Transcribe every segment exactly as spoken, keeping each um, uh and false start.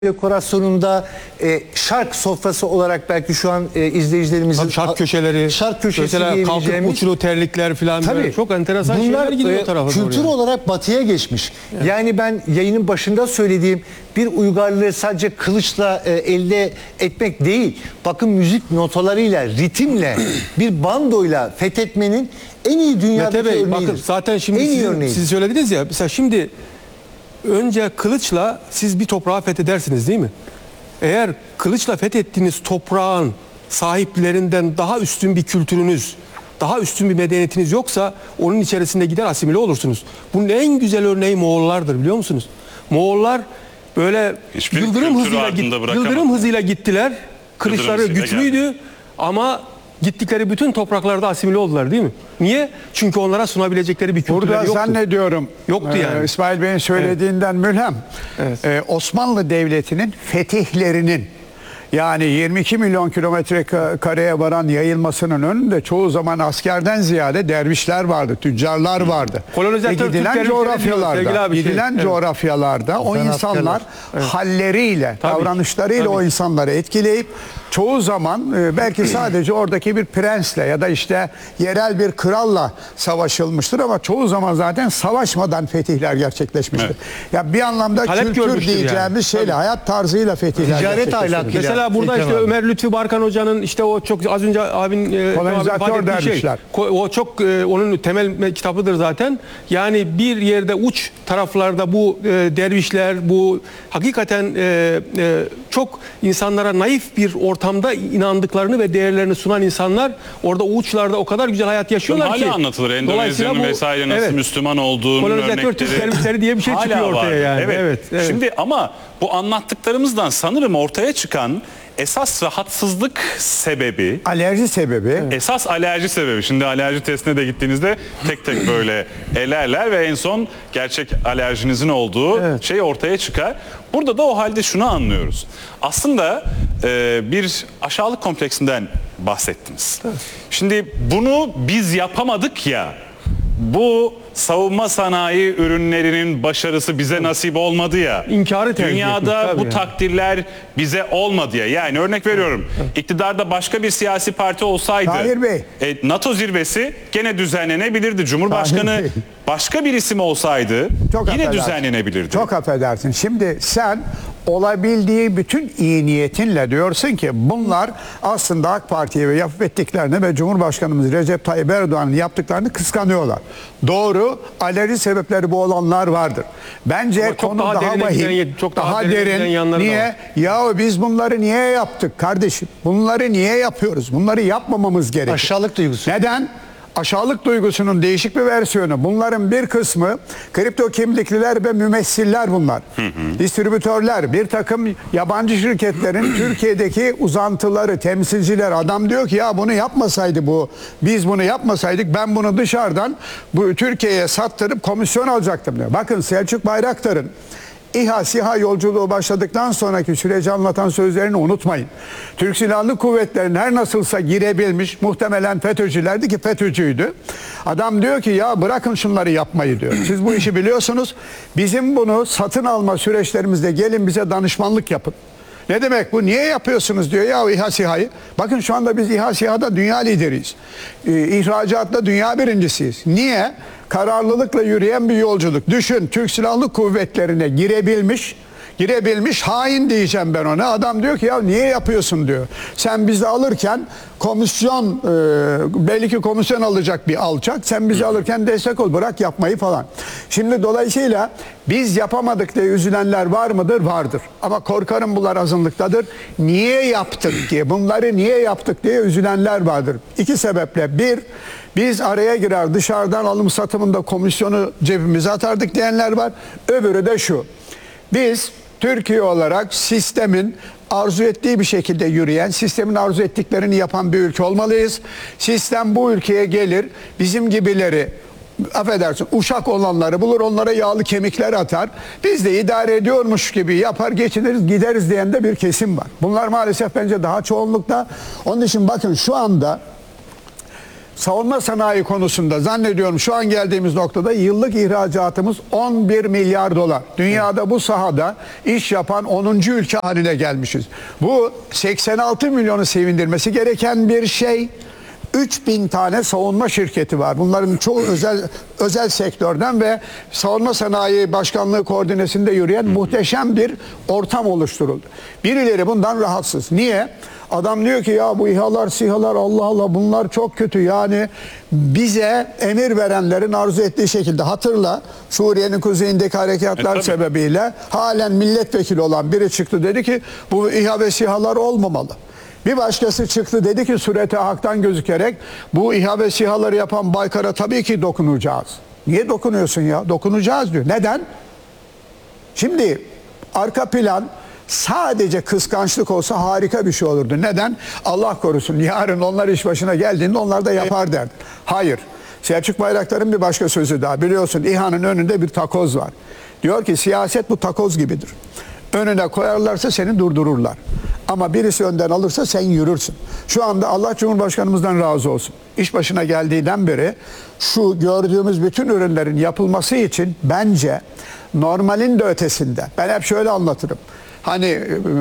dekorasyonunda e, şark sofrası olarak belki şu an e, izleyicilerimizin Tabii şark köşeleri, şark köşesi mesela kalkıp diyebileceğimiz uçulu terlikler falan böyle çok enteresan bunlar, şeyler gidiyor e, o tarafa kültür doğru. olarak batıya geçmiş. Evet. Yani ben yayının başında söylediğim bir uygarlığı sadece kılıçla e, elde etmek değil. Bakın müzik notalarıyla, ritimle, bir bandoyla fethetmenin en iyi dünyadaki Mete Bey, örneğidir. bakın zaten şimdi en iyi sizin, örneği. siz söylediniz ya, mesela şimdi önce kılıçla siz bir toprağı fethedersiniz değil mi? Eğer kılıçla fethettiğiniz toprağın sahiplerinden daha üstün bir kültürünüz, daha üstün bir medeniyetiniz yoksa onun içerisinde gider asimile olursunuz. Bunun en güzel örneği Moğollardır, biliyor musunuz? Moğollar böyle Hiçbir yıldırım kültürü hızıyla, ardında git, bırakamaz. yıldırım hızıyla gittiler. Kılıçları hızıyla güçlüydü geldi. ama gittikleri bütün topraklarda asimile oldular değil mi? Niye? Çünkü onlara sunabilecekleri bir kültürleri Burada yoktu. zannediyorum Yoktu yani. e, İsmail Bey'in söylediğinden mülhem. Evet. E, Osmanlı Devleti'nin fetihlerinin, yani yirmi iki milyon kilometre kareye varan yayılmasının önünde çoğu zaman askerden ziyade dervişler vardı, tüccarlar vardı. Kolonizatör Ve gidilen Türklerin sevgili coğrafyalarda, abi şey, gidilen evet. coğrafyalarda o Fen insanlar askerler. Evet. halleriyle, Tabii ki, davranışlarıyla tabii. o insanları etkileyip çoğu zaman e, belki sadece oradaki bir prensle ya da işte yerel bir kralla savaşılmıştır ama çoğu zaman zaten savaşmadan fetihler gerçekleşmiştir. Evet. Ya bir anlamda Talep kültür görmüştür diyeceğimiz yani. şeyle, Tabii. hayat tarzıyla fetihler Ticaret gerçekleşmiştir. ahlakıyla. Mesela burada Ekrem işte abi. Ömer Lütfü Barkan Hoca'nın işte o çok az önce abin e, Kolonizatör ifade ettiği dervişler. Şey, o çok e, onun temel kitabıdır zaten. Yani bir yerde uç taraflarda bu e, dervişler, bu hakikaten e, e, çok insanlara naif bir ortamda inandıklarını ve değerlerini sunan insanlar orada o uçlarda o kadar güzel hayat yaşıyorlar Hala ki. anlatılır. Dolayısıyla Endonezya'nın bu- vesaire nasıl evet, Müslüman olduğunun kolonizatör Türk örnekleri. dervişleri diye bir şey Hala çıkıyor ortaya var. yani. Evet. Evet, evet. Şimdi ama bu anlattıklarımızdan sanırım ortaya çıkan esas rahatsızlık sebebi, Alerji sebebi. esas alerji sebebi. Şimdi alerji testine de gittiğinizde tek tek böyle elerler ve en son gerçek alerjinizin olduğu Evet. şey ortaya çıkar. Burada da o halde şunu anlıyoruz. Aslında e, bir aşağılık kompleksinden bahsettiniz. Şimdi bunu biz yapamadık ya, bu savunma sanayi ürünlerinin başarısı bize nasip olmadı ya. İnkarı tercih Dünyada etmiş, bu tabii yani. takdirler bize olmadı ya. Yani örnek veriyorum. İktidarda başka bir siyasi parti olsaydı Tahir Bey. e, NATO zirvesi gene düzenlenebilirdi. Cumhurbaşkanı Tahir Bey. başka bir isim olsaydı Çok yine affedersin. düzenlenebilirdi. Çok affedersin. Şimdi sen olabildiği bütün iyi niyetinle diyorsun ki bunlar aslında AK Parti'ye ve yapıp ettiklerini ve Cumhurbaşkanımız Recep Tayyip Erdoğan'ın yaptıklarını kıskanıyorlar. Doğru, alerji sebepleri bu olanlar vardır. Bence Ama çok konu daha daha, derine vahim, giden- çok daha daha derine giden derin. yanları da Niye? var. Yahu biz bunları niye yaptık kardeşim? Bunları niye yapıyoruz? Bunları yapmamamız gerekiyor. Aşağılık duygusu. Neden? Aşağılık duygusunun değişik bir versiyonu. Bunların bir kısmı kripto kimlikliler ve mümessiller bunlar. Distribütörler, bir takım yabancı şirketlerin Türkiye'deki uzantıları, temsilciler. Adam diyor ki ya bunu yapmasaydı bu, biz bunu yapmasaydık ben bunu dışarıdan bu Türkiye'ye sattırıp komisyon alacaktım diyor. Bakın Selçuk Bayraktar'ın İHA SİHA yolculuğu başladıktan sonraki süreci anlatan sözlerini unutmayın. Türk Silahlı Kuvvetleri'nin her nasılsa girebilmiş, muhtemelen FETÖ'cülerdi ki FETÖ'cüydü. Adam diyor ki ya bırakın şunları yapmayı diyor. Siz bu işi biliyorsunuz. Bizim bunu satın alma süreçlerimizde gelin bize danışmanlık yapın. Ne demek bu? Niye yapıyorsunuz diyor ya İHA SİHA'yı. Bakın şu anda biz İHA SİHA'da dünya lideriyiz. Ee, ihracatta dünya birincisiyiz. Niye? Kararlılıkla yürüyen bir yolculuk. Düşün, Türk Silahlı Kuvvetleri'ne girebilmiş, girebilmiş hain diyeceğim ben ona. Adam diyor ki ya niye yapıyorsun diyor. Sen bizi alırken komisyon, e, belli ki komisyon alacak bir alçak. Sen bizi alırken destek ol, bırak yapmayı falan. Şimdi dolayısıyla biz yapamadık diye üzülenler var mıdır? Vardır. Ama korkarım bunlar azınlıktadır. Niye yaptık diye, bunları niye yaptık diye üzülenler vardır. İki sebeple. Bir, biz araya girer dışarıdan alım satımında komisyonu cebimize atardık diyenler var. Öbürü de şu. Biz Türkiye olarak sistemin arzu ettiği bir şekilde yürüyen, sistemin arzu ettiklerini yapan bir ülke olmalıyız. Sistem bu ülkeye gelir, bizim gibileri, affedersin, uşak olanları bulur, onlara yağlı kemikler atar. Biz de idare ediyormuş gibi yapar, geçiniriz, gideriz diyen de bir kesim var. Bunlar maalesef bence daha çoğunlukta. Onun için bakın şu anda savunma sanayi konusunda zannediyorum şu an geldiğimiz noktada yıllık ihracatımız on bir milyar dolar. Dünyada bu sahada iş yapan onuncu ülke haline gelmişiz. Bu seksen altı milyonu sevindirmesi gereken bir şey. üç bin tane savunma şirketi var. Bunların çoğu özel özel sektörden ve savunma sanayi başkanlığı koordinesinde yürüyen muhteşem bir ortam oluşturuldu. Birileri bundan rahatsız. Niye? Adam diyor ki ya bu İHA'lar, SİHA'lar Allah Allah bunlar çok kötü. Yani bize emir verenlerin arzu ettiği şekilde, hatırla Suriye'nin kuzeyindeki harekatlar E, sebebiyle halen milletvekili olan biri çıktı, dedi ki bu İHA ve SİHA'lar olmamalı. Bir başkası çıktı, dedi ki surete haktan gözükerek bu İHA ve SİHA'ları yapan Baykar'a tabii ki dokunacağız. Niye dokunuyorsun ya? Dokunacağız diyor. Neden? Şimdi arka plan sadece kıskançlık olsa harika bir şey olurdu. Neden? Allah korusun yarın onlar iş başına geldiğinde onlar da yapar derdi. Hayır. Selçuk Bayraktar'ın bir başka sözü daha. Biliyorsun İHA'nın önünde bir takoz var. Diyor ki siyaset bu takoz gibidir. Önüne koyarlarsa seni durdururlar. Ama birisi önden alırsa sen yürürsün. Şu anda Allah Cumhurbaşkanımızdan razı olsun. İş başına geldiğinden beri şu gördüğümüz bütün ürünlerin yapılması için bence normalin de ötesinde. Ben hep şöyle anlatırım. Hani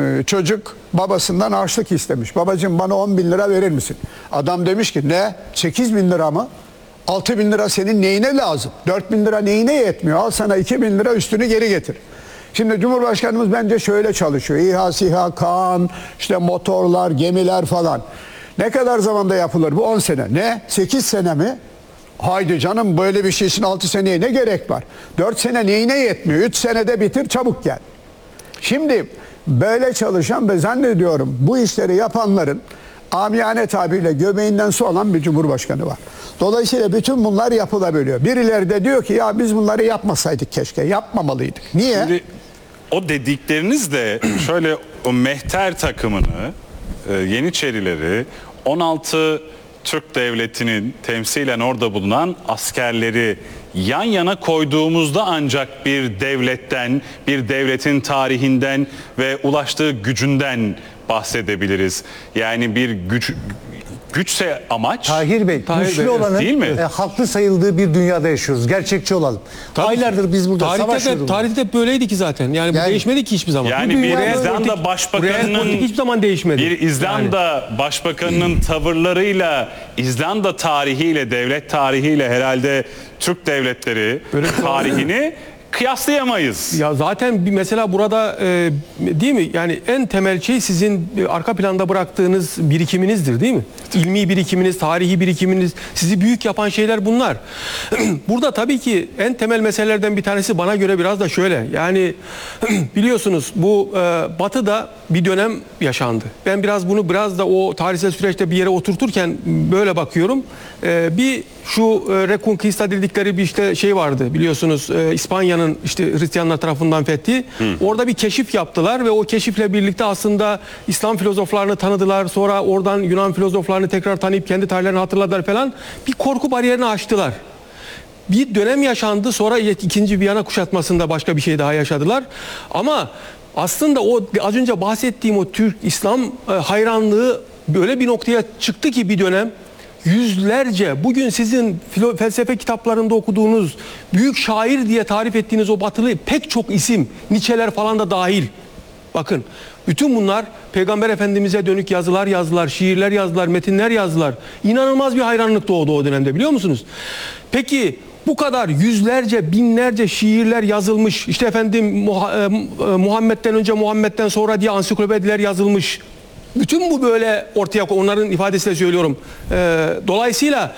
çocuk babasından harçlık istemiş. Babacığım bana on bin lira verir misin? Adam demiş ki ne? sekiz bin lira mı? altı bin lira senin neyine lazım? dört bin lira neyine yetmiyor? Al sana iki bin lira üstünü geri getir. Şimdi Cumhurbaşkanımız bence şöyle çalışıyor. İHA, SİHA, Kaan, işte motorlar, gemiler falan. Ne kadar zamanda yapılır bu? on sene. Ne? sekiz sene mi? Haydi canım böyle bir şey için altı seneye ne gerek var? dört sene neyine yetmiyor? üç senede bitir çabuk gel. Şimdi böyle çalışan ve zannediyorum bu işleri yapanların amiyane tabiriyle göbeğinden su alan bir cumhurbaşkanı var. Dolayısıyla bütün bunlar yapılabiliyor. Birileri de diyor ki ya biz bunları yapmasaydık keşke. Yapmamalıydık. Niye? Şimdi o dedikleriniz de şöyle o mehter takımını, e, Yeniçerileri, on altı Türk devletinin temsilen orada bulunan askerleri yan yana koyduğumuzda ancak bir devletten, bir devletin tarihinden ve ulaştığı gücünden bahsedebiliriz. Yani bir güç güçse amaç. Tahir Bey, Tahir güçlü Bey, olanın değil mi? e, haklı sayıldığı bir dünyada yaşıyoruz. Gerçekçi olalım. Tabii. Aylardır biz burada tarihte savaşıyoruz. de, tarihte de böyleydi ki zaten. Yani, bu Yani- değişmedi ki hiçbir zaman. Yani Bu bir dünya- İzlanda politik- başbakanının politik hiçbir zaman değişmedi. Bir İzlanda başbakanının tavırlarıyla, İzlanda tarihiyle, devlet tarihiyle herhalde Türk devletleri Böyle- tarihini kıyaslayamayız. Ya zaten bir mesela burada e, değil mi? Yani en temel şey sizin e, arka planda bıraktığınız birikiminizdir değil mi? İlmi birikiminiz, tarihi birikiminiz, sizi büyük yapan şeyler bunlar. Burada tabii ki en temel meselelerden bir tanesi bana göre biraz da şöyle. Yani biliyorsunuz bu e, Batı'da bir dönem yaşandı. Ben biraz bunu biraz da o tarihsel süreçte bir yere oturturken böyle bakıyorum. E, bir şu e, Reconquista dedikleri bir işte şey vardı biliyorsunuz e, İspanya'nın işte Hristiyanlar tarafından fethi. Orada bir keşif yaptılar ve o keşifle birlikte aslında İslam filozoflarını tanıdılar. Sonra oradan Yunan filozoflarını tekrar tanıyıp kendi tarihlerini hatırladılar falan. Bir korku bariyerini aştılar. Bir dönem yaşandı, sonra ikinci Viyana kuşatmasında başka bir şey daha yaşadılar. Ama aslında o az önce bahsettiğim o Türk İslam e, hayranlığı böyle bir noktaya çıktı ki bir dönem yüzlerce bugün sizin filo, felsefe kitaplarında okuduğunuz büyük şair diye tarif ettiğiniz o batılı pek çok isim, Nietzsche'ler falan da dahil. Bakın bütün bunlar Peygamber Efendimiz'e dönük yazılar yazdılar, şiirler yazdılar, metinler yazdılar. İnanılmaz bir hayranlık doğdu o dönemde biliyor musunuz? Peki bu kadar yüzlerce, binlerce şiirler yazılmış, işte efendim Muhammed'den önce Muhammed'den sonra diye ansiklopediler yazılmış. Bütün bu böyle ortaya, onların ifadesiyle söylüyorum. Ee, dolayısıyla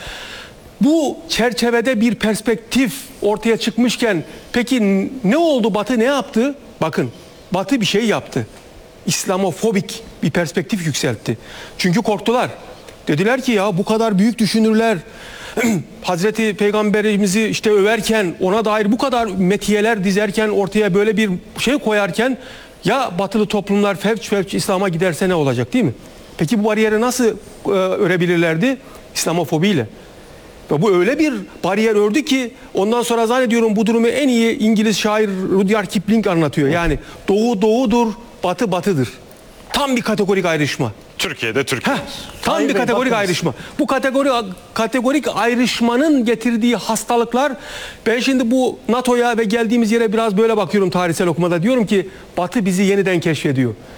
bu çerçevede bir perspektif ortaya çıkmışken peki ne oldu? Batı ne yaptı? Bakın Batı bir şey yaptı. İslamofobik bir perspektif yükseltti. Çünkü korktular. Dediler ki ya bu kadar büyük düşünürler Hazreti Peygamberimizi işte överken, ona dair bu kadar metiyeler dizerken, ortaya böyle bir şey koyarken ya batılı toplumlar fevç fevç İslam'a giderse ne olacak değil mi? Peki bu bariyeri nasıl e, örebilirlerdi? İslamofobiyle. Ve bu öyle bir bariyer ördü ki ondan sonra zannediyorum bu durumu en iyi İngiliz şair Rudyard Kipling anlatıyor. Yani doğu doğudur, batı batıdır. Tam bir kategorik ayrışma. Türkiye'de Türkiye. Heh, tam Hayır bir Bey, kategorik bakınız. ayrışma. Bu kategori kategorik ayrışmanın getirdiği hastalıklar, ben şimdi bu NATO'ya ve geldiğimiz yere biraz böyle bakıyorum tarihsel okumada. Diyorum ki Batı bizi yeniden keşfediyor.